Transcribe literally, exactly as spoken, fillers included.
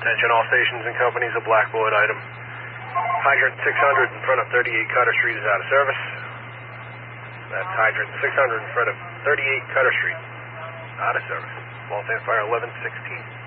Attention all stations and companies, a black bullet item. Hydrant six hundred in front of thirty-eight Cutter Street is out of service. That's hydrant six hundred in front of thirty-eight Cutter Street. Out of service. Small Fan Fire eleven sixteen.